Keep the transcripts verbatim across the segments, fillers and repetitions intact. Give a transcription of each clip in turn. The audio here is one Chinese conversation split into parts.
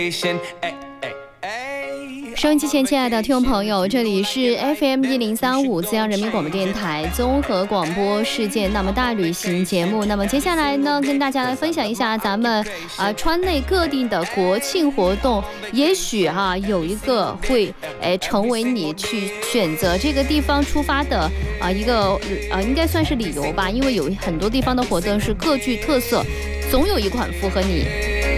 收音机前亲爱的听众朋友，这里是 F M 一零三五资阳人民广播电台综合广播世界那么大旅行节目。那么接下来呢，跟大家来分享一下咱们啊、呃、川内各地的国庆活动。也许哈、啊、有一个会哎成为你去选择这个地方出发的啊、呃、一个啊、呃、应该算是理由吧，因为有很多地方的活动是各具特色，总有一款符合你。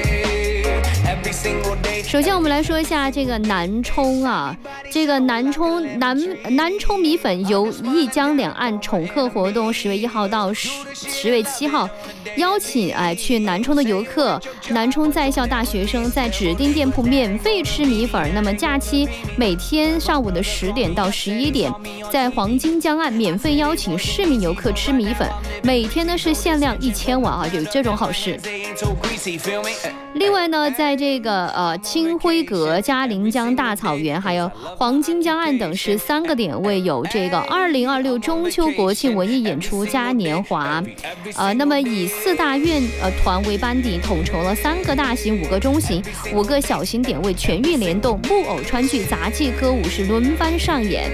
首先我们来说一下这个南充啊，这个南充南南充米粉由一江两岸宠客活动十月一号到十十月七号，邀请哎去南充的游客，南充在校大学生在指定店铺免费吃米粉。那么假期每天上午的十点到十一点，在黄金江岸免费邀请市民游客吃米粉，每天呢是限量一千碗啊，有这种好事。另外呢，在这个呃清辉阁、嘉陵江大草原还有黄金江岸等十三个点位有这个二零二六中秋国庆文艺演出嘉年华。呃，那么以四大院呃团为班底，统筹了三个大型、五个中型、五个小型点位全域联动，木偶、川剧、杂技、歌舞是轮番上演。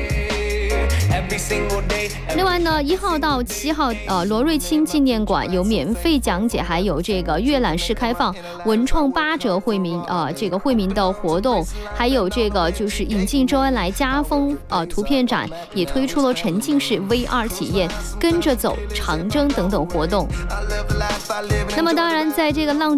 另外呢，一号到七号，呃，罗瑞卿纪念馆有免费讲解，还有这个阅览室开放，文创八折惠民，呃，这个惠民的活动，还有这个就是引进周恩来家风呃图片展，也推出了沉浸式 V R 体验，跟着走长征等等活动。那么当然，在这个浪